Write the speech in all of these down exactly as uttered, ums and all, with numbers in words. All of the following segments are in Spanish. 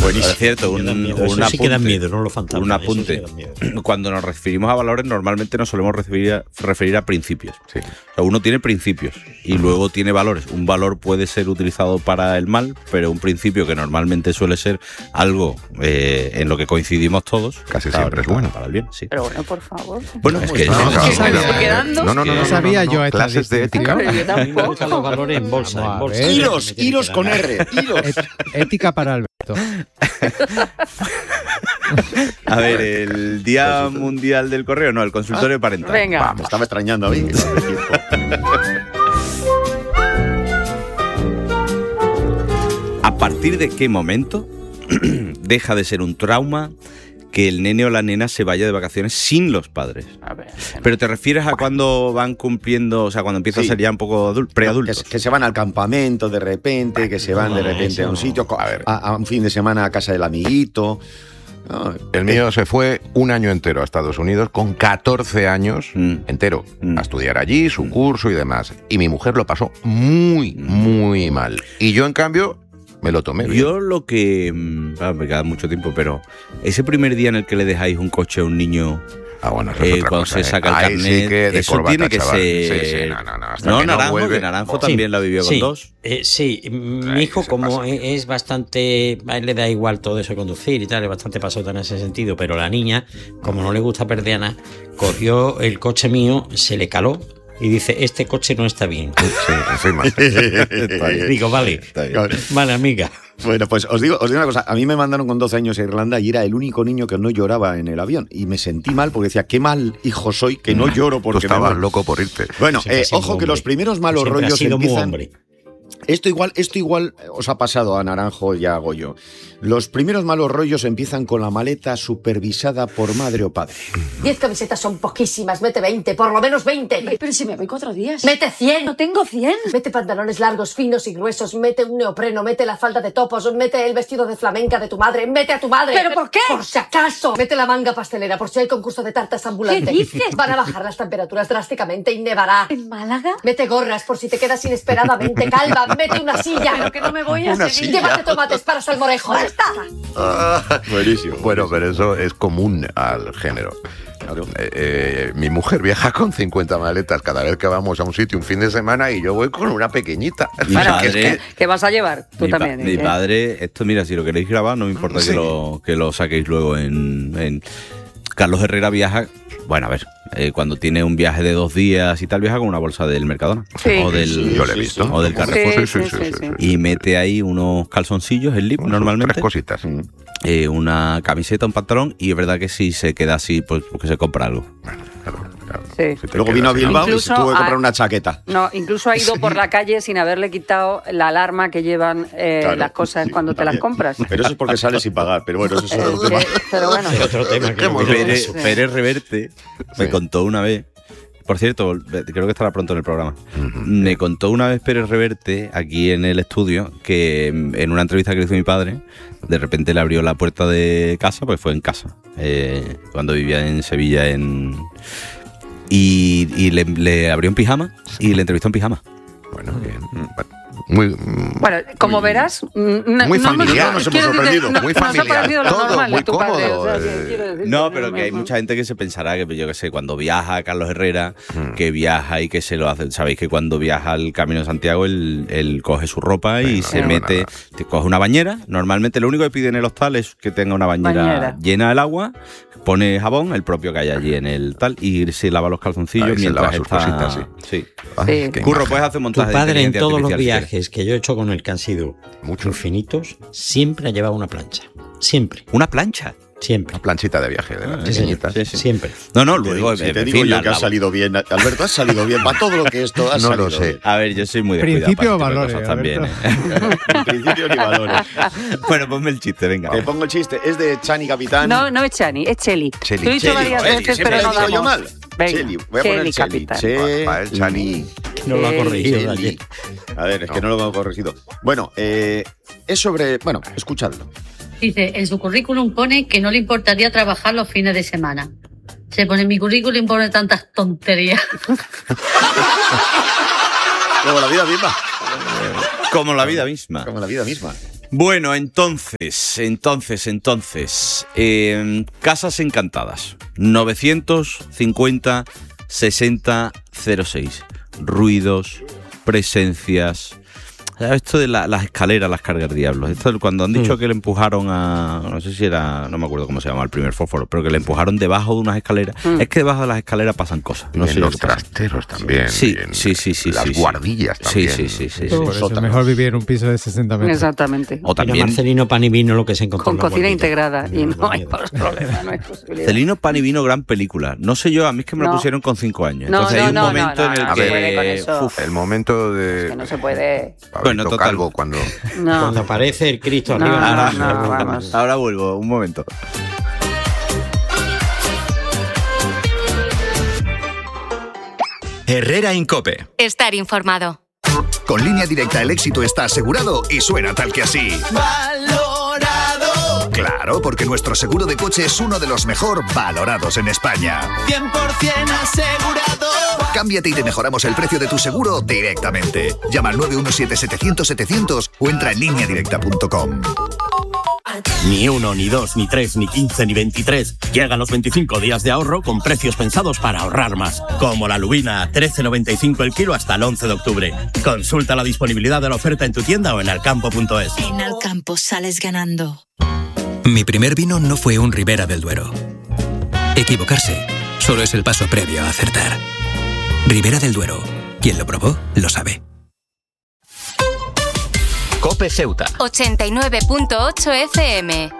Buenísimo. Es cierto, un, un Eso apunte, sí que dan miedo, no los fantasmas. un apunte. Eso sí que dan miedo. Cuando nos referimos a valores, normalmente nos solemos referir a, referir a principios. Sí. O sea, uno tiene principios y uh-huh. luego tiene valores. Un valor puede ser utilizado para el mal, pero un principio que normalmente suele ser algo eh, en lo que coincidimos todos. Casi siempre es bueno. Para el bien, sí. Pero bueno, por favor. Bueno, es que... No, no, ¿Es que no, estoy quedando? no, no, no, no, sabía no, no, yo no. esta Clases de ética. Pero yo A mí me gustan los tampoco. valores en bolsa. Vamos a En bolsa. ver. Hilos, hilos con R. Hilos. Et- ética para Alberto. A ver, el Día Mundial del Correo, no, el consultorio parental. Venga. Va, me estaba extrañando a mí. ¿A partir de qué momento deja de ser un trauma que el nene o la nena se vaya de vacaciones sin los padres? A ver. Pero te refieres a cuando van cumpliendo, o sea, cuando empiezan Sí. a ser ya un poco adul- preadultos. Que, que se van al campamento de repente, que se van de no, repente a un eso sitio, a, ver, a, a un fin de semana a casa del amiguito. No, El mío se fue un año entero a Estados Unidos con catorce años Mm. entero Mm. a estudiar allí, su curso y demás. Y mi mujer lo pasó muy, muy mal. Y yo, en cambio, me lo tomé bien. Yo lo que... mm, ah, me queda mucho tiempo, pero ese primer día en el que le dejáis un coche a un niño... Ah, bueno, eso es Eh, otra cuando cosa, se ¿eh? saca el Ahí carnet, sí que de eso corbata, tiene que chaval. ser... Sí, sí, no, no, no. Hasta No, que no Naranjo, vuelve- que Naranjo Oh. también la vivió con sí, dos. eh, sí, mi Ay, hijo se como pasa. es, es bastante, a él le da igual todo eso de conducir y tal, es bastante pasota en ese sentido, pero la niña, como no le gusta perder a nada, cogió el coche mío, se le caló y dice, este coche no está bien. Sí, encima. Digo, vale, Está bien. vale, amiga. Bueno, pues os digo, os digo una cosa. A mí me mandaron con doce años a Irlanda y era el único niño que no lloraba en el avión. Y me sentí mal porque decía, qué mal hijo soy que no lloro Tú porque me estabas voy. loco por irte. Bueno, Siempre eh, ha sido ojo muy que los hombre. primeros malos Siempre ha rollos sido muy empiezan... hombre. Esto igual, esto igual os ha pasado a Naranjo y a Goyo. Los primeros malos rollos empiezan con la maleta supervisada por madre o padre. Diez camisetas son poquísimas, mete veinte, por lo menos veinte. Pero si me voy cuatro días. Mete cien. No tengo cien. Mete pantalones largos, finos y gruesos, mete un neopreno, mete la falda de topos, mete el vestido de flamenca de tu madre, mete a tu madre. ¿Pero por qué? Por si acaso. Mete la manga pastelera, por si hay concurso de tartas ambulante. ¿Qué dices? Van a bajar las temperaturas drásticamente y nevará. ¿En Málaga? Mete gorras por si te quedas inesperadamente calva, mete una silla. Pero que no me voy a Una seguir. silla. Llévate tomates para salmorejo. ¡Basta! Ah, Buenísimo. Bueno, pero eso es común al género. Claro. Eh, eh, mi mujer viaja con cincuenta maletas cada vez que vamos a un sitio un fin de semana y yo voy con una pequeñita. Mi Bueno, padre- ¿qué, qué vas a llevar? Tú mi, pa- también. mi ¿eh? padre, esto mira, si lo queréis grabar, no me importa Sí. que, lo, que lo saquéis luego en, en- Carlos Herrera viaja, bueno, a ver, eh, cuando tiene un viaje de dos días y tal, viaja con una bolsa del Mercadona. Sí. O del, Sí, Yo lo he sí, visto. sí. o del Carrefour. Sí, sí, sí, sí. Y mete ahí unos calzoncillos, el lip Sus normalmente, Tres cositas. Mm. eh, una camiseta, un pantalón, y es verdad que si se queda así, pues porque se compra algo. Bueno, claro, claro. Sí. Si te Luego quedas vino a sin- Bilbao y Incluso se tuvo que comprar a- una chaqueta. No, incluso ha ido por la calle sin haberle quitado la alarma que llevan eh, Claro, las cosas sí, cuando te las también. compras. Pero eso es porque sales sin pagar. Pero bueno, eso es Eh, otro tema. que- pero bueno. Es otro tema que no Pérez, Sí. Pérez Reverte me Sí. contó una vez, por cierto, creo que estará pronto en el programa, Ujú. me contó una vez Pérez Reverte aquí en el estudio que en una entrevista que le hizo mi padre, de repente le abrió la puerta de casa, porque fue en casa, eh, cuando vivía en Sevilla, en y, y le, le abrió en pijama y le entrevistó en pijama. Bueno, bien. Bueno, muy, mm, Bueno, como verás, mm, no- Muy no familiar, nos, nos quiero hemos decir, sorprendido, no- muy nos ha familiar, parecido lo todo normal muy de tu padre, cómodo, o sea, que eh. quiero decir No, que pero que hay mucha gente que se pensará que, yo qué sé, cuando viaja Carlos Herrera, Mm. que viaja y que se lo hace. Sabéis que cuando viaja al Camino de Santiago, él, él coge su ropa y Bueno, se no, mete, nada. te coge una bañera. Normalmente lo único que pide en el hostal es que tenga una bañera, Bañera. llena del agua, pone jabón, el propio que hay allí en el tal, y se lava los calzoncillos Ahí se mientras lava sus está. cositas, sí. Sí. ay, Sí. qué Curro, imagen. puedes hacer un Tu montaje de padre en inteligencia todos los artificial, si quieres. viajes que yo he hecho con él, que han sido Muchos. infinitos, siempre ha llevado una plancha. Siempre, Una plancha. siempre. Una planchita de viaje de las Sí, pequeñitas. sí, sí. Siempre. No, no, Te luego. digo, si en te fin, digo yo la- que has la- salido bien. Alberto, has salido bien. Para todo lo que esto has No salido lo sé. bien. A ver, yo soy muy descuidado. Principio para o este tipo de valores, cosas también, ¿eh? Ni principios ni valores. Bueno, ponme el chiste, venga. Te pongo el chiste. Es de Chani Capitán. No, no es Chani, es Cheli. Cheli. Lo he dicho Cheli, varias Cheli, veces, siempre pero le no digo yo damos. mal. Venga, Cheli, voy a poner Cheli, Cheli. capitán. Cheli. Va, el Chani. No lo ha Cheli, corregido Cheli. ayer. A ver, es que no lo hemos corregido. Bueno, eh, es sobre... Bueno, escuchadlo. Dice, en su currículum pone que no le importaría trabajar los fines de semana. Se pone en mi currículum y pone tantas tonterías. Como la vida misma. Como la vida misma. Como la vida misma. Bueno, entonces, entonces, entonces, eh, Casas Encantadas, novecientos cincuenta sesenta cero seis, ruidos, presencias. Esto de la, las escaleras, las cargas diablos. Esto cuando han dicho mm. que le empujaron a... No sé si era... No me acuerdo cómo se llama el primer fósforo, pero que le empujaron debajo de unas escaleras. Mm. Es que debajo de las escaleras pasan cosas. No y sé en los trasteros también. Sí, sí, sí, sí. Las sí, guardillas sí. también. Sí, sí, sí. sí, sí. Por eso es mejor vivir en un piso de sesenta metros. Exactamente. O también Marcelino Pan y Vino, lo que se encontró. Con cocina integrada. Y no hay problema, no hay posibilidad. Marcelino Pan y Vino, gran película. No sé yo, a mí es que me no. lo pusieron con cinco años. No, Entonces no, hay un no, momento no, no, en el no, que... No se puede con eso. Uf, el momento de... Es que no se puede... Bueno, total. Calvo cuando... No. Cuando aparece el Cristo no, arriba. Ahora, no, no, vamos. ahora vuelvo, un momento. Herrera Incope. Estar informado. Con Línea Directa el éxito está asegurado y suena tal que así. ¡Valorado! Claro, porque nuestro seguro de coche es uno de los mejor valorados en España. cien por ciento asegurado. Cámbiate y te mejoramos el precio de tu seguro directamente. Llama al nueve uno siete setecientos setecientos o entra en línea directa punto com. Ni uno, ni dos, ni tres, ni quince, ni veintitrés. Llegan los veinticinco días de ahorro con precios pensados para ahorrar más. Como la lubina a trece noventa y cinco el kilo hasta el once de octubre. Consulta la disponibilidad de la oferta en tu tienda o en alcampo punto es. En Alcampo sales ganando. Mi primer vino no fue un Ribera del Duero. Equivocarse solo es el paso previo a acertar. Ribera del Duero. Quien lo probó, lo sabe. Cope Ceuta. ochenta y nueve punto ocho F M.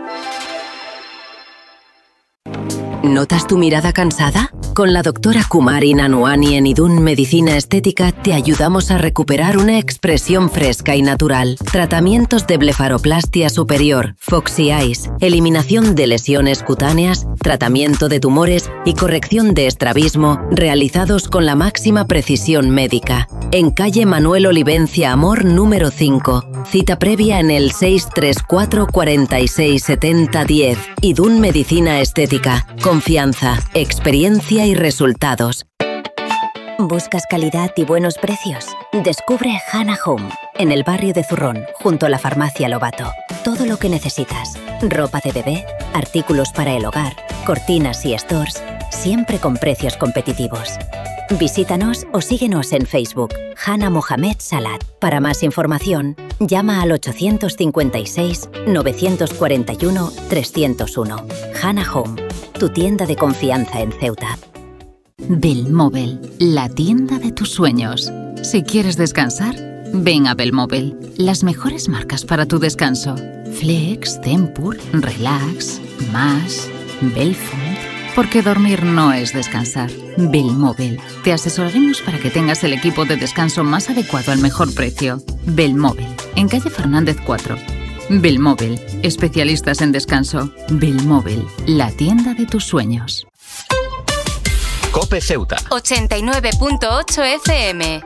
¿Notas tu mirada cansada? Con la doctora Kumari Nanuani en Idun Medicina Estética te ayudamos a recuperar una expresión fresca y natural. Tratamientos de blefaroplastia superior, Foxy Eyes, eliminación de lesiones cutáneas, tratamiento de tumores y corrección de estrabismo realizados con la máxima precisión médica. En calle Manuel Olivencia Amor número cinco. Cita previa en el seis tres cuatro, cuarenta y seis, setenta, diez. Idun Medicina Estética. Confianza, experiencia y resultados. ¿Buscas calidad y buenos precios? Descubre Hannah Home, en el barrio de Zurrón, junto a la farmacia Lobato. Todo lo que necesitas. Ropa de bebé, artículos para el hogar, cortinas y stores, siempre con precios competitivos. Visítanos o síguenos en Facebook, Hannah Mohamed Salat. Para más información, llama al ochocientos cincuenta y seis, novecientos cuarenta y uno, trescientos uno. Hannah Home, tu tienda de confianza en Ceuta. Belmóvil, la tienda de tus sueños. Si quieres descansar, ven a Belmóvil. Las mejores marcas para tu descanso. Flex, Tempur, Relax, Más, Belfont. Porque dormir no es descansar. Belmóvil. Te asesoraremos para que tengas el equipo de descanso más adecuado al mejor precio. Belmóvil. En calle Fernández cuatro. Belmóvil. Especialistas en descanso. Belmóvil. La tienda de tus sueños. Cope Ceuta. ochenta y nueve punto ocho F M.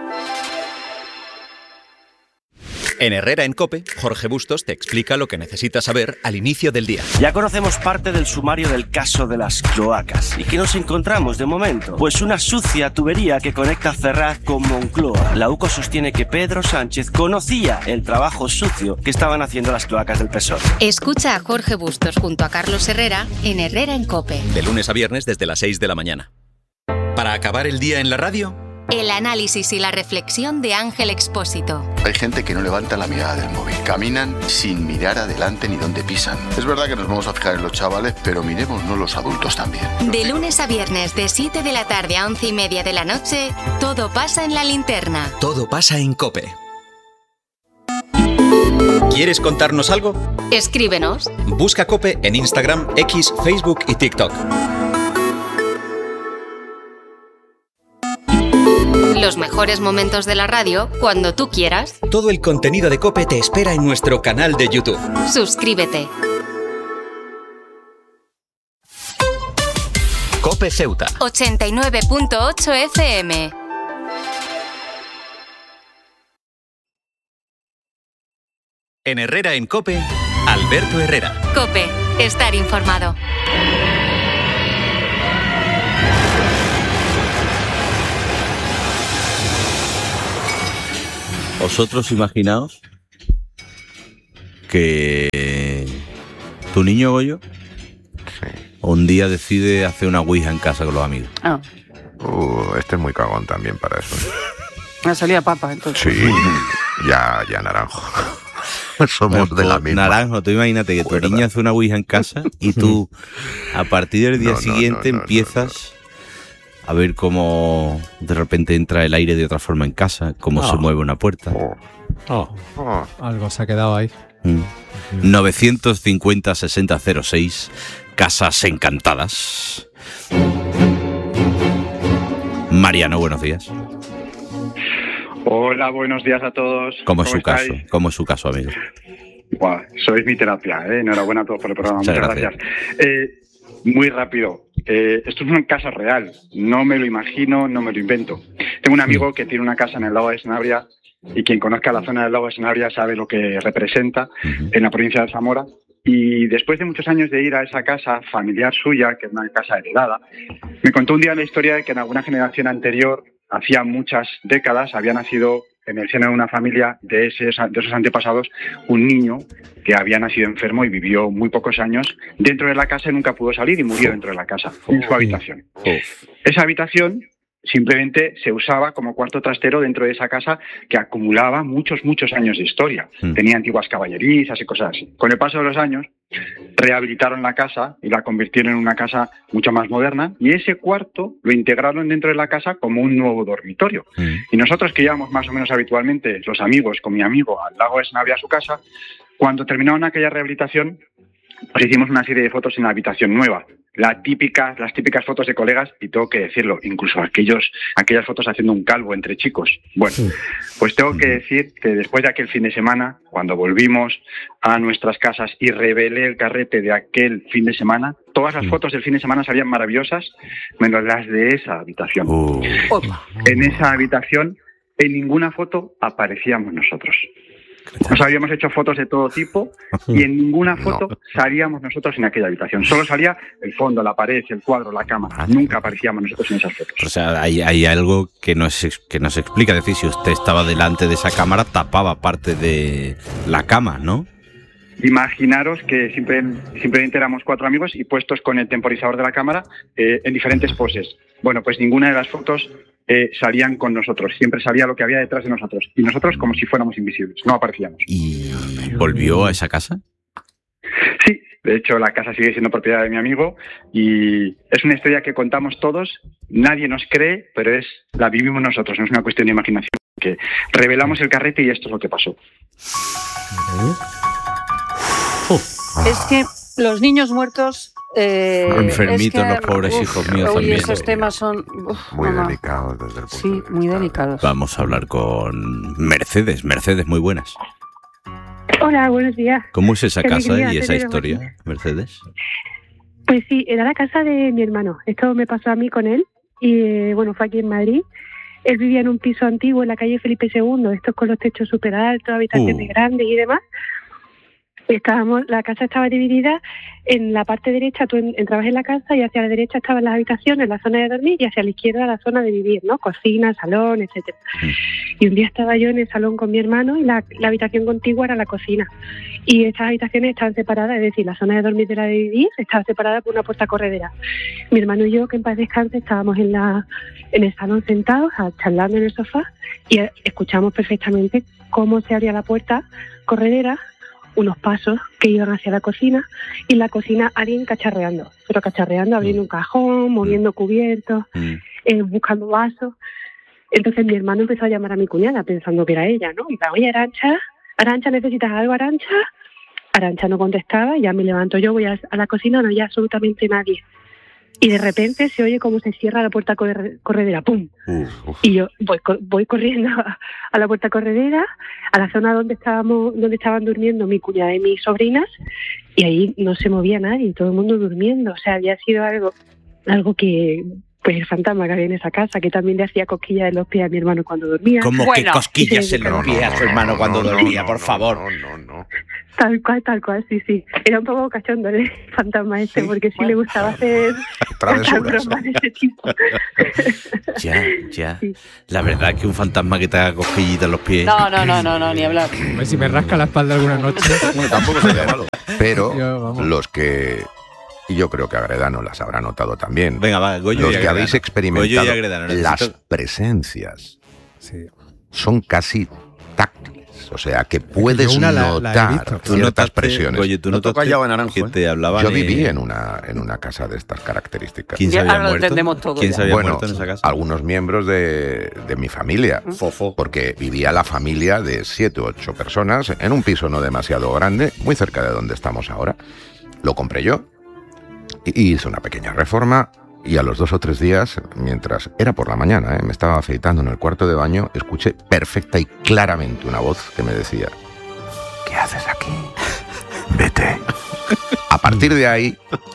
En Herrera en Cope, Jorge Bustos te explica lo que necesitas saber al inicio del día. Ya conocemos parte del sumario del caso de las cloacas. ¿Y qué nos encontramos de momento? Pues una sucia tubería que conecta Ferraz con Moncloa. La U C O sostiene que Pedro Sánchez conocía el trabajo sucio que estaban haciendo las cloacas del P S O E. Escucha a Jorge Bustos junto a Carlos Herrera en Herrera en Cope. De lunes a viernes desde las seis de la mañana. Para acabar el día en la radio... El análisis y la reflexión de Ángel Expósito. Hay gente que no levanta la mirada del móvil. Caminan sin mirar adelante ni dónde pisan. Es verdad que nos vamos a fijar en los chavales, pero miremosnos los adultos también. De lunes a viernes, de siete de la tarde a once y media de la noche, todo pasa en la linterna. Todo pasa en COPE. ¿Quieres contarnos algo? Escríbenos. Busca COPE en Instagram, X, Facebook y TikTok. Los mejores momentos de la radio cuando tú quieras. Todo el contenido de COPE te espera en nuestro canal de YouTube. Suscríbete. COPE Ceuta. ochenta y nueve punto ocho F M. En Herrera en COPE, Alberto Herrera. COPE, estar informado. Vosotros imaginaos que tu niño Goyo un día decide hacer una ouija en casa con los amigos. Ah. Uh, este es muy cagón también para eso. Me salía papa, entonces. Sí, ya, ya naranjo. Somos Bueno, de la pues, misma. Naranjo, tú imagínate que tu Cuerda. niña hace una ouija en casa y tú, a partir del día No, no, siguiente, no, no, empiezas a ver cómo de repente entra el aire de otra forma en casa, cómo Oh. se mueve una puerta. Oh. Oh. Algo se ha quedado ahí. Mm. novecientos cincuenta sesenta cero seis, Casas Encantadas. Mariano, buenos días. Hola, buenos días a todos. ¿Cómo es su estáis? caso? ¿Cómo es su caso, amigo? Buah, sois mi terapia, ¿eh? Enhorabuena a todos por el programa. Muchas Muchas gracias. gracias. Eh, muy rápido. Eh, esto es una casa real. No me lo imagino, no me lo invento. Tengo un amigo que tiene una casa en el lago de Sanabria y quien conozca la zona del lago de Sanabria sabe lo que representa en la provincia de Zamora. Y después de muchos años de ir a esa casa familiar suya, que es una casa heredada, me contó un día la historia de que en alguna generación anterior, hacía muchas décadas, había nacido en el seno de una familia de, ese, de esos antepasados un niño que había nacido enfermo y vivió muy pocos años dentro de la casa y nunca pudo salir y murió dentro de la casa, en su habitación. Esa habitación simplemente se usaba como cuarto trastero dentro de esa casa que acumulaba muchos, muchos años de historia. Mm. Tenía antiguas caballerizas y cosas así. Con el paso de los años, rehabilitaron la casa y la convirtieron en una casa mucho más moderna y ese cuarto lo integraron dentro de la casa como un nuevo dormitorio. Mm. Y nosotros que íbamos más o menos habitualmente, los amigos con mi amigo, al lago de Sanabria a su casa, cuando terminaron aquella rehabilitación, pues hicimos una serie de fotos en la habitación nueva. La típica, las típicas fotos de colegas, y tengo que decirlo, incluso aquellos, aquellas fotos haciendo un calvo entre chicos. Bueno, pues tengo que decir que después de aquel fin de semana, cuando volvimos a nuestras casas y revelé el carrete de aquel fin de semana, todas las fotos del fin de semana salían maravillosas, menos las de esa habitación. Uh. En esa habitación, en ninguna foto aparecíamos nosotros. Nos habíamos hecho fotos de todo tipo y en ninguna foto no. salíamos nosotros en aquella habitación. Solo salía el fondo, la pared, el cuadro, la cama. Nunca aparecíamos nosotros en esas fotos. O sea, hay, hay algo que nos, que nos explica. Es decir, si usted estaba delante de esa cámara, tapaba parte de la cama, ¿no? Imaginaros que simple, simplemente éramos cuatro amigos y puestos con el temporizador de la cámara eh, en diferentes poses. Bueno, pues ninguna de las fotos eh, salían con nosotros. Siempre salía lo que había detrás de nosotros. Y nosotros como si fuéramos invisibles. No aparecíamos. ¿Y volvió a esa casa? Sí. De hecho, la casa sigue siendo propiedad de mi amigo y es una historia que contamos todos. Nadie nos cree, pero es la vivimos nosotros. No es una cuestión de imaginación. Que revelamos el carrete y esto es lo que pasó. Es que los niños muertos... Eh, Enfermitos, es que, los pobres uf, hijos míos uy, también. esos temas son... Uf, Muy mamá. delicados desde el punto Sí, de vista. muy delicados. Vamos a hablar con Mercedes. Mercedes, muy buenas. Hola, buenos días. ¿Cómo es esa Qué casa alegría y esa teneros historia, aquí. Mercedes? Pues sí, era la casa de mi hermano. Esto me pasó a mí con él y eh, bueno, fue aquí en Madrid. Él vivía en un piso antiguo en la calle Felipe segundo, estos con los techos súper altos, habitaciones Uh. grandes y demás. Estábamos, la casa estaba dividida en la parte derecha, tú en- entrabas en la casa y hacia la derecha estaban las habitaciones, la zona de dormir, y hacia la izquierda la zona de vivir, ¿no? Cocina, salón, etcétera. Y un día estaba yo en el salón con mi hermano y la, la habitación contigua era la cocina. Y estas habitaciones estaban separadas, es decir, la zona de dormir de la de vivir estaba separada por una puerta corredera. Mi hermano y yo, que en paz descanse, estábamos en la en el salón sentados, a- charlando en el sofá, y eh, escuchamos perfectamente cómo se abría la puerta corredera, unos pasos que iban hacia la cocina, y en la cocina alguien cacharreando, pero cacharreando, abriendo un cajón, moviendo cubiertos, eh, buscando vasos. Entonces mi hermano empezó a llamar a mi cuñada pensando que era ella, ¿no? Y dice, oye, Arancha, Arancha, ¿necesitas algo, Arancha? Arancha no contestaba, ya me levanto yo, voy a, a la cocina, no hay absolutamente nadie. Y de repente se oye cómo se cierra la puerta corre- corredera, ¡pum! Y yo voy, co- voy corriendo a, a la puerta corredera, a la zona donde estábamos, donde estaban durmiendo mi cuñada y mis sobrinas, y ahí no se movía nadie, todo el mundo durmiendo. O sea, había sido algo, algo que, pues el fantasma que había en esa casa, que también le hacía cosquillas en los pies a mi hermano cuando dormía. ¿Cómo que cosquillas Y en se- los pies a su hermano cuando dormía, por favor? Tal cual, tal cual, sí, sí. Era un poco cachondo el fantasma este, porque sí le gustaba hacer travesuras. Ya, ya. La verdad es que un fantasma que te haga cosquillita en los pies. No, no, no, no, no, ni hablar. Pues si me rasca la espalda alguna noche. Bueno, tampoco sería malo. Pero yo, los que... Y yo creo que Agredano las habrá notado también. Venga, va, Goyo los y que Agredano. habéis experimentado Goyo y Agredano, necesito... las presencias sí. son casi táctiles. O sea, que puedes una notar la, la visto, ciertas notaste, presiones. Oye, tú no te callado en Naranjo, que ¿eh? te hablaban Yo viví y... en una, en una casa de estas características. ¿Quién se había muerto? ¿Quién se había bueno, muerto en esa casa? Algunos miembros de, de mi familia. Fofo. Porque vivía la familia de siete u ocho personas en un piso no demasiado grande, muy cerca de donde estamos ahora. Lo compré yo y hice una pequeña reforma. Y a los dos o tres días, mientras era por la mañana, ¿eh? me estaba afeitando en el cuarto de baño, escuché perfecta y claramente una voz que me decía: ¿qué haces aquí? Vete. A partir de ahí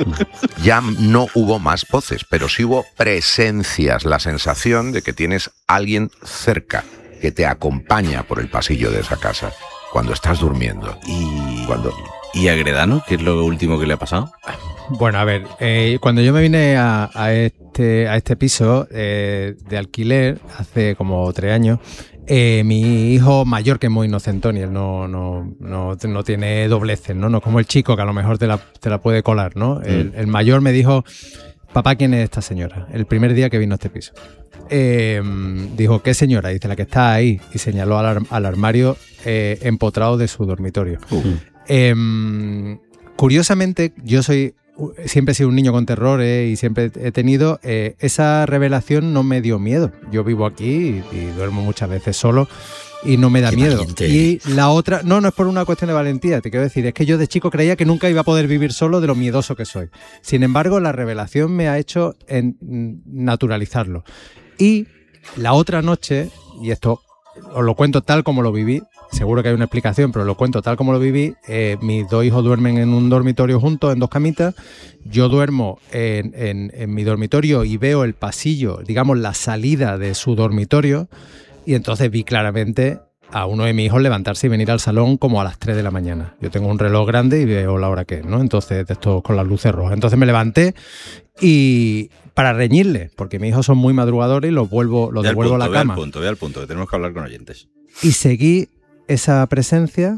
ya no hubo más voces, pero sí hubo presencias, la sensación de que tienes a alguien cerca que te acompaña por el pasillo de esa casa cuando estás durmiendo. Y cuando ¿Y Agredano? ¿Qué es lo último que le ha pasado? Bueno, a ver, eh, cuando yo me vine a, a, este, a este piso eh, de alquiler hace como tres años, eh, mi hijo mayor, que es muy inocentón y él no, no, no, no tiene dobleces, ¿no? No es como el chico que a lo mejor te la, te la puede colar, ¿no? Mm. El, el mayor me dijo: papá, ¿quién es esta señora? El primer día que vino a este piso. Eh, dijo: ¿qué señora? Dice: la que está ahí. Y señaló al, al armario eh, empotrado de su dormitorio. Uh-huh. Eh, curiosamente, yo soy siempre he sido un niño con terrores y siempre he tenido eh, esa revelación no me dio miedo. Yo vivo aquí y, y duermo muchas veces solo y no me da Qué miedo. Valiente. Y la otra, no, no es por una cuestión de valentía, te quiero decir, es que yo de chico creía que nunca iba a poder vivir solo de lo miedoso que soy. Sin embargo, la revelación me ha hecho en, naturalizarlo. Y la otra noche, y esto os lo cuento tal como lo viví, seguro que hay una explicación, pero lo cuento tal como lo viví. Eh, mis dos hijos duermen en un dormitorio juntos, en dos camitas. Yo duermo en, en, en mi dormitorio y veo el pasillo, digamos, la salida de su dormitorio. Y entonces vi claramente a uno de mis hijos levantarse y venir al salón como a las tres de la mañana. Yo tengo un reloj grande y veo la hora que es, ¿no? Entonces, de estos con las luces rojas. Entonces me levanté y para reñirle, porque mis hijos son muy madrugadores y los vuelvo, los devuelvo punto, a la cama. Ve al punto, ve al punto, que tenemos que hablar con oyentes. Y seguí esa presencia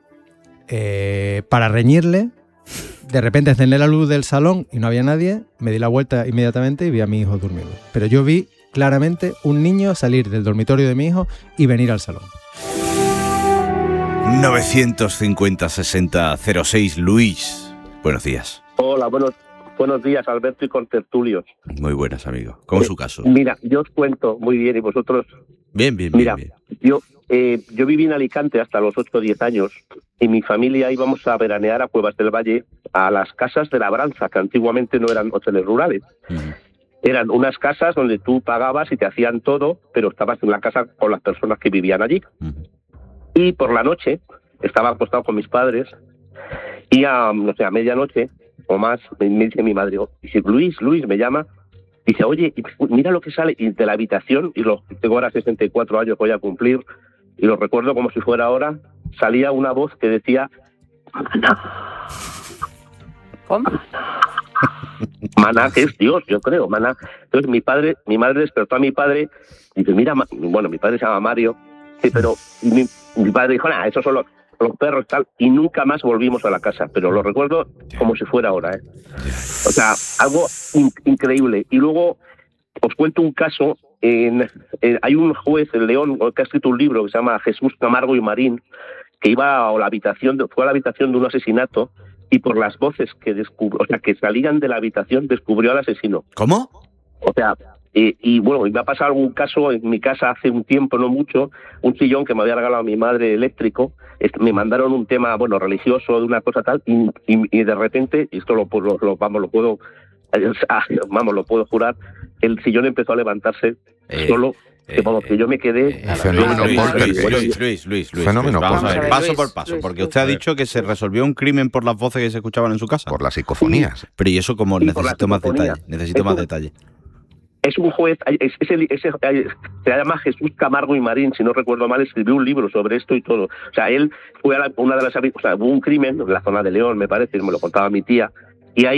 eh, para reñirle. De repente encendí la luz del salón y no había nadie. Me di la vuelta inmediatamente y vi a mi hijo durmiendo. Pero yo vi claramente un niño salir del dormitorio de mi hijo y venir al salón. novecientos cincuenta sesenta cero seis Luis, buenos días. Hola, buenos, buenos días, Alberto y contertulios. Muy buenas, amigo. ¿Cómo es su caso? Mira, yo os cuento muy bien y vosotros... Bien, bien, Mira, bien. bien. Yo, eh, yo viví en Alicante hasta los ocho o diez años y mi familia íbamos a veranear a Cuevas del Valle, a las casas de labranza, que antiguamente no eran hoteles rurales. Uh-huh. Eran unas casas donde tú pagabas y te hacían todo, pero estabas en la casa con las personas que vivían allí. Uh-huh. Y por la noche estaba acostado con mis padres y a, no sé, a medianoche o más me, me dice mi madre, dice, Luis, Luis, me llama, dice, oye, mira lo que sale de la habitación, y lo, tengo ahora sesenta y cuatro años, voy a cumplir, y lo recuerdo como si fuera ahora, salía una voz que decía, Maná. ¿Cómo? Maná, que es Dios, yo creo, Maná. Entonces mi padre, mi madre despertó a mi padre, y dice, mira, bueno, mi padre se llama Mario, sí, pero mi, mi padre dijo, nada, esos son los, los perros tal, y nunca más volvimos a la casa, pero lo recuerdo como si fuera ahora, ¿eh? O sea, algo in, increíble. Y luego os cuento un caso, en, en, hay un juez en León que ha escrito un libro que se llama Jesús Camargo y Marín, que iba a la habitación, de, fue a la habitación de un asesinato, y por las voces que descubrió, o sea, que salían de la habitación, descubrió al asesino. ¿Cómo? O sea, eh, y bueno, me ha pasado algún caso en mi casa hace un tiempo, no mucho, un sillón que me había regalado mi madre eléctrico, me mandaron un tema, bueno, religioso, de una cosa tal, y, y, y de repente, y esto lo, lo, lo, vamos, lo puedo, vamos, lo puedo jurar, el sillón empezó a levantarse eh, solo, eh, que, vamos, que yo me quedé... Eh, fenómeno Luis, Luis, Luis, Luis, Luis, Luis, fenómeno Luis, vamos a ver, Luis, paso Luis, por paso, Luis, porque Luis, usted ha Luis. dicho que se resolvió un crimen por las voces que se escuchaban en su casa. Por las psicofonías. Pero y eso como Sí, necesito más detalle, necesito es más un, detalle. Es un juez, es, es el, es el, se llama Jesús Camargo y Marín, si no recuerdo mal, escribió un libro sobre esto y todo. O sea, él fue a la, una de las... O sea, hubo un crimen en la zona de León, me parece, me lo contaba mi tía, y ahí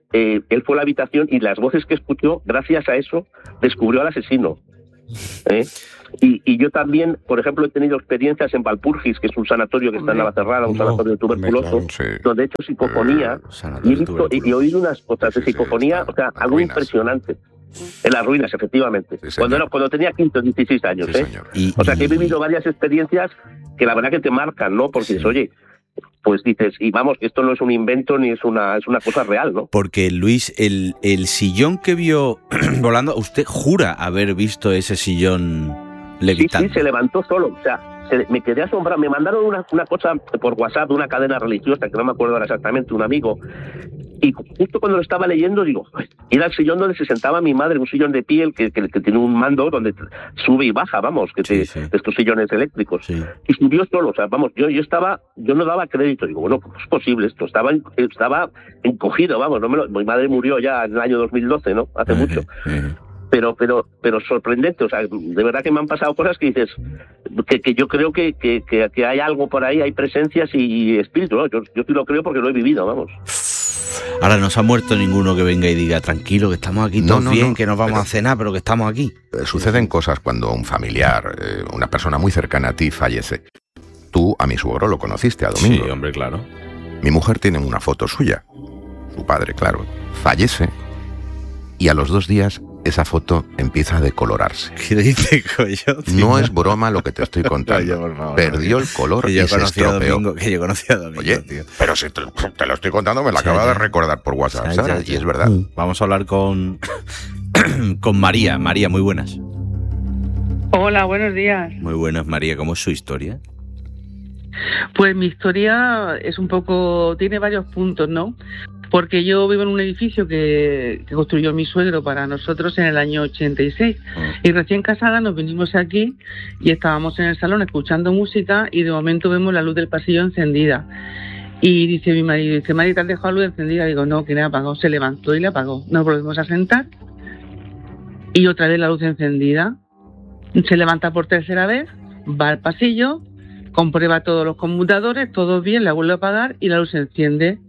eh, él fue a la habitación y las voces que escuchó, gracias a eso, descubrió al asesino. ¿eh? Y, y yo también, por ejemplo, he tenido experiencias en Valpurgis, que es un sanatorio que está en Navacerrada, un no, sanatorio de tuberculosos, claro, sí. donde he hecho psicofonía eh, y he visto y he oído unas cosas de psicofonía, sí, sí, o sea, algo ruinas. impresionante. En las ruinas, efectivamente. Sí, cuando, era, cuando tenía quince o dieciséis años. Sí, ¿eh? Y, o sea, que he vivido varias experiencias que la verdad que te marcan, ¿no? Porque sí. dices, oye, pues dices, y vamos, esto no es un invento ni es una, es una cosa real, ¿no? Porque, Luis, el, el sillón que vio volando, usted jura haber visto ese sillón levitando. Sí, sí, se levantó solo, o sea, se, me quedé asombrado. Me mandaron una, una cosa por WhatsApp de una cadena religiosa, que no me acuerdo ahora exactamente, un amigo, y justo cuando lo estaba leyendo, digo, era el sillón donde se sentaba mi madre, un sillón de piel que, que, que tiene un mando donde sube y baja, vamos, que sí, te, sí. estos sillones eléctricos. Sí. Y subió solo, o sea, vamos, yo yo estaba, yo no daba crédito, digo, bueno, ¿cómo es posible esto? Estaba estaba encogido, vamos, no me lo, mi madre murió ya en el año dos mil doce, ¿no? Hace uh-huh. mucho. Uh-huh. Pero, pero, pero sorprendente, o sea, de verdad que me han pasado cosas que dices, que, que yo creo que, que, que, que hay algo por ahí, hay presencias y, y espíritu, ¿no? Yo, yo sí lo creo porque lo he vivido, vamos. Ahora no se ha muerto ninguno que venga y diga, tranquilo, que estamos aquí todos no, no, bien, no, que nos vamos pero, a cenar, pero que estamos aquí. Suceden cosas cuando un familiar, eh, una persona muy cercana a ti fallece. Tú a mi suegro lo conociste, a Domingo. Sí, hombre, claro. Mi mujer tiene una foto suya, su padre, claro, fallece y a los dos días esa foto empieza a decolorarse. ¿Qué dice, Coyote? No es broma lo que te estoy contando. Oye, favor, Perdió el color y se estropeó. Domingo, que yo conocí a Domingo, Oye, tío. Pero si te, te lo estoy contando, me lo acaba de recordar por WhatsApp, ya, Sara, ya, ya. Y es verdad. Vamos a hablar con, con María. María, muy buenas. Hola, buenos días. Muy buenas, María. ¿Cómo es su historia? Pues mi historia es un poco... tiene varios puntos, ¿no? Porque yo vivo en un edificio que, que construyó mi suegro para nosotros en el año ochenta y seis. Y recién casada nos vinimos aquí y estábamos en el salón escuchando música y de momento vemos la luz del pasillo encendida. Y dice mi marido, dice, Mari, ¿te has dejado la luz encendida? Digo, no, que la apagó. Se levantó y la apagó. Nos volvemos a sentar y otra vez la luz encendida. Se levanta por tercera vez, va al pasillo, comprueba todos los conmutadores, todo bien, la vuelve a apagar y la luz se enciende.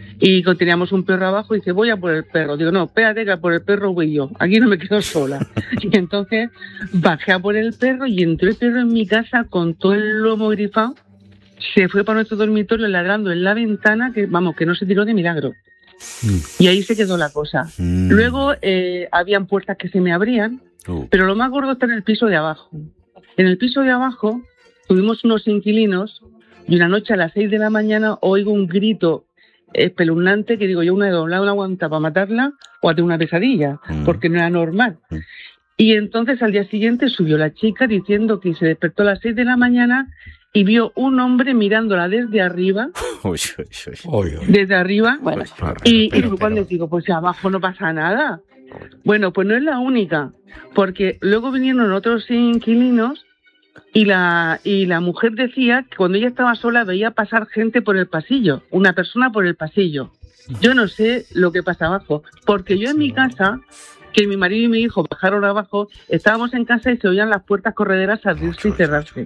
Y teníamos un perro abajo y dice, voy a por el perro. Digo, no, espérate que por el perro voy yo. Aquí no me quedo sola. Y entonces bajé a por el perro y entró el perro en mi casa con todo el lomo grifado. Se fue para nuestro dormitorio ladrando en la ventana, que vamos, que no se tiró de milagro. Mm. Y ahí se quedó la cosa. Mm. Luego eh, habían puertas que se me abrían, uh. pero lo más gordo está en el piso de abajo. En el piso de abajo tuvimos unos inquilinos y una noche a las seis de la mañana oigo un grito espeluznante que digo yo, una de dos, una aguanta para matarla o a tener una pesadilla, mm. porque no era normal. Mm. Y entonces al día siguiente subió la chica diciendo que se despertó a las seis de la mañana y vio un hombre mirándola desde arriba, uy, uy, uy. desde arriba, bueno, y, pero, y pero, cuando pero... digo, pues abajo no pasa nada. Bueno, pues no es la única, porque luego vinieron otros inquilinos y la y la mujer decía que cuando ella estaba sola veía pasar gente por el pasillo, una persona por el pasillo. Yo no sé lo que pasa abajo, porque yo en mi casa, que mi marido y mi hijo bajaron abajo, estábamos en casa y se oían las puertas correderas abrirse y cerrarse.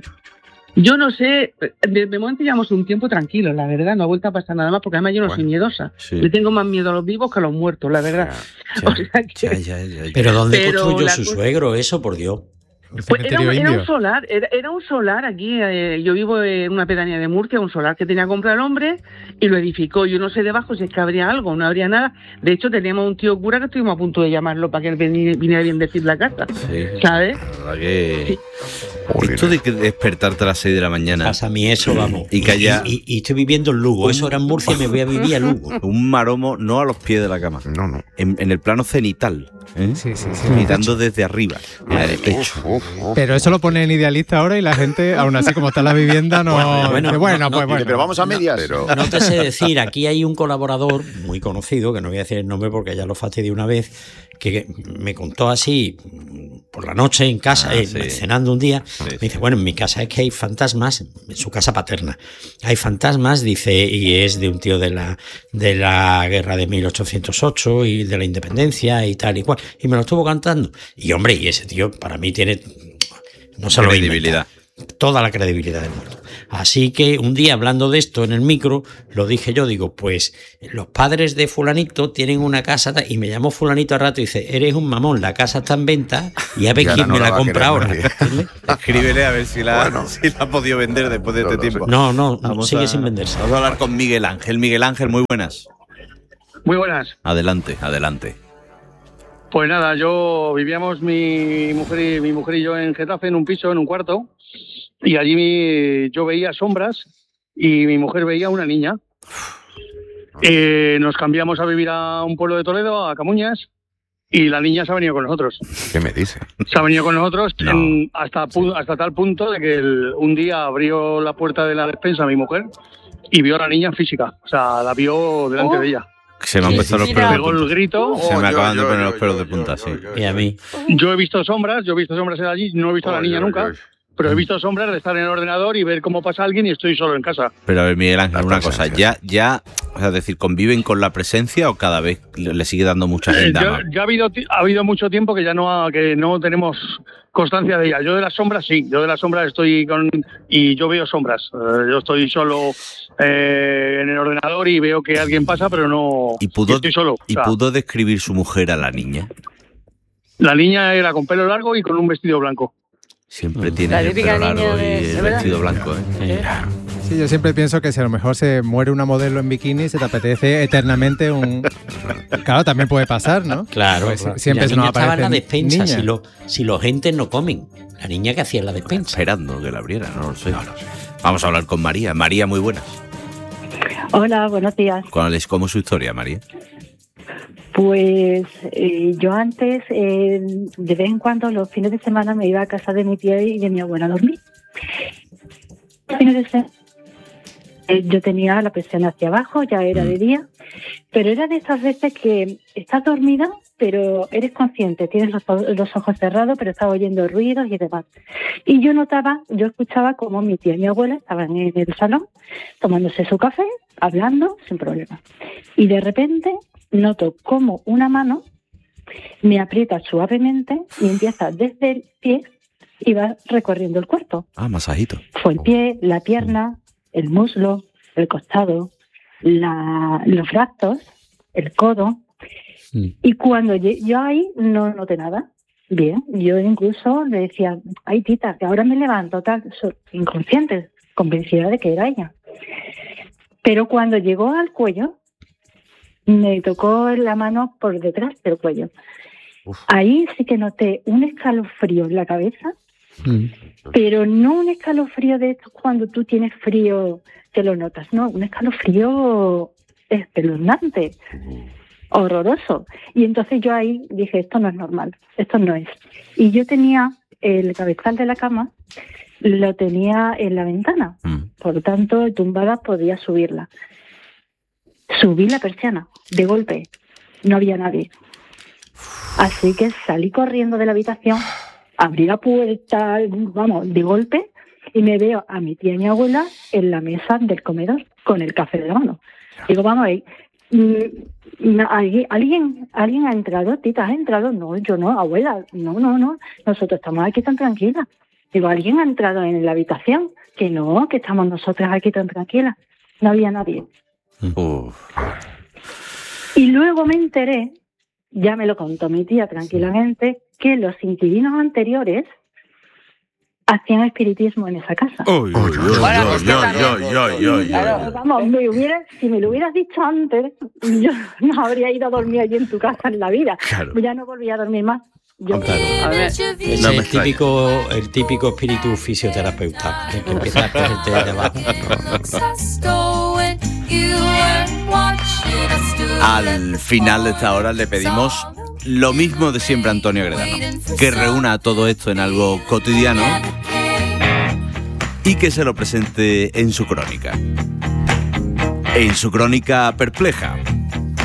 Yo no sé, de, de momento llevamos un tiempo tranquilo, la verdad, no ha vuelto a pasar nada más, porque además yo no bueno, soy miedosa. Sí. Le tengo más miedo a los vivos que a los muertos, la verdad. Ya, o sea que, ya, ya, ya, ya. Pero ¿dónde pero construyó su cosa... suegro eso, por Dios? Pues era un, era un solar, era, era un solar aquí, eh, yo vivo en una pedanía de Murcia, un solar que tenía que comprar el hombre y lo edificó. Yo no sé debajo si es que habría algo, no habría nada. De hecho teníamos un tío cura que estuvimos a punto de llamarlo para que él viniera, viniera bien decir la casa, sí, ¿sabes? La verdad que... Sí. Esto de que despertarte a las seis de la mañana. Pasa a mí eso, vamos. Y que haya... Y, y, y estoy viviendo en Lugo, eso era en Murcia y me voy a vivir a Lugo. Un maromo, no a los pies de la cama. No, no. En, en el plano cenital. ¿eh? Sí, sí, sí. Mirando desde arriba, en el pecho. Pero eso lo pone en Idealista ahora y la gente, aún así como está la vivienda, no... Bueno, bueno, bueno, no, pues no, bueno. Pero vamos a medias. No, no te sé decir, aquí hay un colaborador muy conocido, que no voy a decir el nombre porque ya lo fastidié una vez, que me contó así por la noche en casa, ah, eh, sí. cenando un día, sí, me dice, sí. bueno, en mi casa es que hay fantasmas, en su casa paterna, hay fantasmas, dice, y es de un tío de la de la guerra de mil ochocientos ocho y de la independencia y tal y cual, y me lo estuvo cantando, y hombre, y ese tío para mí tiene, no se lo credibilidad. toda la credibilidad del mundo. Así que un día, hablando de esto en el micro, lo dije yo, digo, pues los padres de fulanito tienen una casa, y me llamó fulanito al rato y dice, eres un mamón, la casa está en venta y a ver quién no me la, la compra ahora. Escríbele a ver si la, bueno, si la ha podido vender después de este tiempo. No, no, vamos sigue a, sin venderse. Vamos a hablar con Miguel Ángel. Miguel Ángel, muy buenas. Muy buenas. Adelante, adelante. Pues nada, yo vivíamos mi mujer y mi mujer y yo en Getafe, en un piso, en un cuarto, y allí mi, yo veía sombras y mi mujer veía una niña. Eh, nos cambiamos a vivir a un pueblo de Toledo, a Camuñas, y la niña se ha venido con nosotros. ¿Qué me dice? Se ha venido con nosotros no. en, hasta, hasta tal punto de que el, un día abrió la puerta de la despensa a mi mujer y vio a la niña física, o sea, la vio delante oh. de ella. Se me han puesto los pelos de punta. El grito. Se oh, me yo, acaban yo, de poner yo, los pelos yo, de punta, yo, sí. yo, yo, y a mí. Yo he visto sombras, yo he visto sombras allí, no he visto oh, a la niña yo, nunca, yo, yo. pero he visto sombras de estar en el ordenador y ver cómo pasa alguien y estoy solo en casa. Pero a ver, Miguel Ángel, una cosa, ya, ya, o sea, es decir, ¿conviven con la presencia o cada vez le sigue dando mucha gente? Eh, ya ya ha, habido, ha habido mucho tiempo que ya no, que no tenemos constancia de ella. Yo de las sombras sí, yo de las sombras estoy con y yo veo sombras. Eh, yo estoy solo eh, en el ordenador y veo que alguien pasa, pero no ¿Y pudo, estoy solo. ¿Y o sea, pudo describir su mujer a la niña? La niña era con pelo largo y con un vestido blanco. Siempre tiene el pelo largo de, y el vestido blanco, ¿eh? Sí, yo siempre pienso que si a lo mejor se muere una modelo en bikini y se te apetece eternamente un... Claro, también puede pasar, ¿no? Claro, pues, claro. Siempre la se niña nos estaba en la aparecen despensa, niñas. si, lo, si los gentes no comen. La niña que hacía en la despensa. Esperando que la abriera, no lo sé. No, no sé. Vamos a hablar con María. María, muy buenas. Hola, buenos días. ¿Cuál es, cómo es su historia, María? Pues eh, yo antes, eh, de vez en cuando, los fines de semana me iba a casa de mi tía y de mi abuela a dormir. Los fines de semana eh, yo tenía la presión hacia abajo, ya era de día, pero era de esas veces que estás dormida, pero eres consciente, tienes los, los ojos cerrados, pero estás oyendo ruidos y demás. Y yo notaba, yo escuchaba como mi tía y mi abuela estaban en el salón tomándose su café, hablando sin problema. Y de repente noto como una mano me aprieta suavemente y empieza desde el pie y va recorriendo el cuerpo. Ah, masajito. Fue el pie, la pierna, el muslo, el costado, la, los brazos, el codo. Mm. Y cuando yo ahí no noté nada. Bien, yo incluso le decía, ay tita, que ahora me levanto, tal, inconsciente, convencida de que era ella. Pero cuando llegó al cuello, me tocó la mano por detrás del cuello. Uf. Ahí sí que noté un escalofrío en la cabeza, mm. pero no un escalofrío de estos cuando tú tienes frío que lo notas, no, un escalofrío espeluznante, horroroso. Y entonces yo ahí dije, esto no es normal, esto no es. Y yo tenía el cabezal de la cama, lo tenía en la ventana, mm. por lo tanto, tumbada podía subirla. Subí la persiana, de golpe, no había nadie. Así que salí corriendo de la habitación, abrí la puerta, vamos, de golpe, y me veo a mi tía y mi abuela en la mesa del comedor con el café de la mano. Digo, vamos ahí, ¿alguien, ¿alguien ha entrado? ¿Tita, has entrado? No, yo no, abuela, no, no, no, nosotros estamos aquí tan tranquilas. Digo, ¿alguien ha entrado en la habitación? Que no, que estamos nosotras aquí tan tranquilas. No había nadie. Uf. Y luego me enteré, ya me lo contó mi tía tranquilamente, que los inquilinos anteriores hacían espiritismo en esa casa. Uy, uy, uy, bueno, uy, uy, uy, uy, claro, vamos, me hubiera, si me lo hubieras dicho antes, yo no habría ido a dormir allí en tu casa en la vida. Claro. Ya no volví a dormir más. Yo, claro. A ver, es no el, típico, el típico espíritu fisioterapeuta, el que empieza a hacerte de abajo. Al final de esta hora le pedimos lo mismo de siempre a Antonio Gredano, que reúna todo esto en algo cotidiano y que se lo presente en su crónica. En su crónica perpleja.